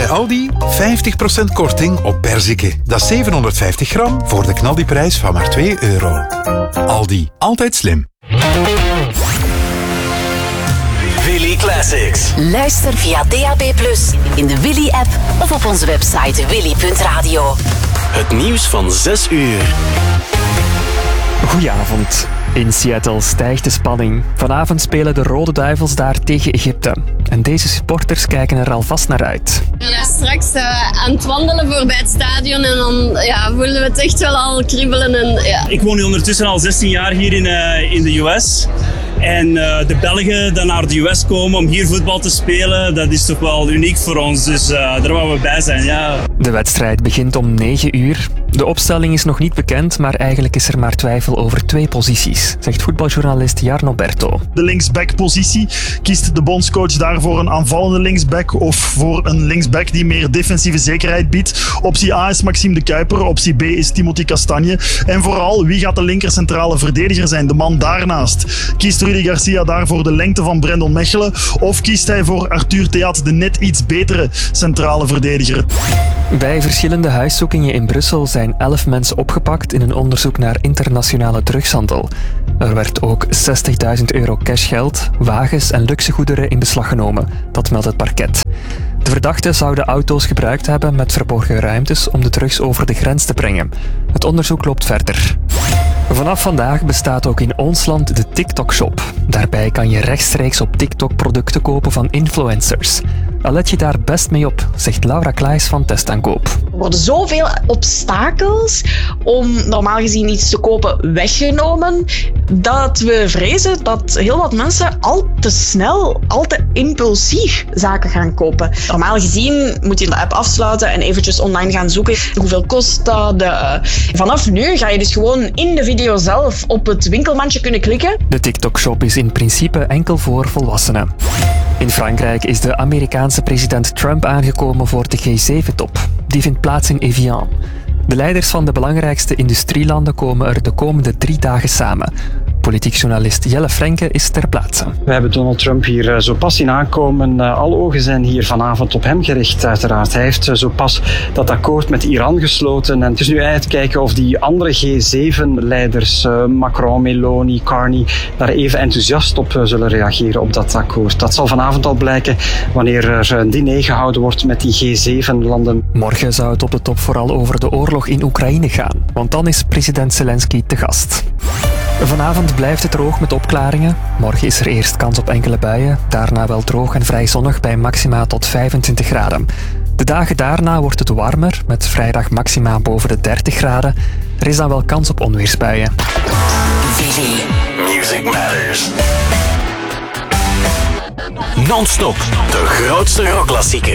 Bij Aldi 50% korting op perziken. Dat is 750 gram voor de knaldiprijs van maar €2. Aldi, altijd slim. Willy Classics. Luister via DAB+, in de Willy-app of op onze website willy.radio. Het nieuws van 6 uur. Goedenavond. In Seattle stijgt de spanning. Vanavond spelen de Rode Duivels daar tegen Egypte. En deze supporters kijken er alvast naar uit. Ja, straks aan het wandelen voorbij het stadion en dan voelen we het echt wel al kriebelen. Ik woon nu ondertussen al 16 jaar hier in de US. En de Belgen die naar de US komen om hier voetbal te spelen, dat is toch wel uniek voor ons. Dus daar willen we bij zijn, ja. De wedstrijd begint om 9 uur. De opstelling is nog niet bekend, maar eigenlijk is er maar twijfel over 2 posities, zegt voetbaljournalist Jarno Berto. De linksback-positie. Kiest de bondscoach daarvoor een aanvallende linksback of voor een linksback die meer defensieve zekerheid biedt? Optie A is Maxime de Kuiper, optie B is Timothy Castagne. En vooral, wie gaat de linker centrale verdediger zijn, de man daarnaast? Kiest Rudy Garcia daarvoor de lengte van Brandon Mechelen of kiest hij voor Arthur Theat, de net iets betere centrale verdediger? Bij verschillende huiszoekingen in Brussel zijn 11 mensen opgepakt in een onderzoek naar internationale drugshandel. Er werd ook €60.000 cashgeld, wagens en luxe goederen in beslag genomen. Dat meldt het parket. De verdachten zouden auto's gebruikt hebben met verborgen ruimtes om de drugs over de grens te brengen. Het onderzoek loopt verder. Vanaf vandaag bestaat ook in ons land de TikTok-shop. Daarbij kan je rechtstreeks op TikTok producten kopen van influencers. Al let je daar best mee op, zegt Laura Klaes van Testaankoop. Er worden zoveel obstakels om normaal gezien iets te kopen weggenomen, dat we vrezen dat heel wat mensen al te snel, al te impulsief zaken gaan kopen. Normaal gezien moet je de app afsluiten en eventjes online gaan zoeken. Hoeveel kost dat? Vanaf nu ga je dus gewoon in de video zelf op het winkelmandje kunnen klikken. De TikTok-shop is in principe enkel voor volwassenen. In Frankrijk is de Amerikaanse president Trump aangekomen voor de G7-top. Die vindt plaats in Evian. De leiders van de belangrijkste industrielanden komen er de komende 3 dagen samen. Politiek journalist Jelle Frenke is ter plaatse. We hebben Donald Trump hier zo pas zien aankomen. Alle ogen zijn hier vanavond op hem gericht, uiteraard. Hij heeft zo pas dat akkoord met Iran gesloten. En het is nu uitkijken of die andere G7-leiders, Macron, Meloni, Carney, daar even enthousiast op zullen reageren op dat akkoord. Dat zal vanavond al blijken wanneer er een diner gehouden wordt met die G7-landen. Morgen zou het op de top vooral over de oorlog in Oekraïne gaan, want dan is president Zelensky te gast. Vanavond blijft het droog met opklaringen. Morgen is er eerst kans op enkele buien, daarna wel droog en vrij zonnig bij maxima tot 25 graden. De dagen daarna wordt het warmer, met vrijdag maxima boven de 30 graden. Er is dan wel kans op onweersbuien. Willy. Music Matters. Non-stop, de grootste rockklassiekers.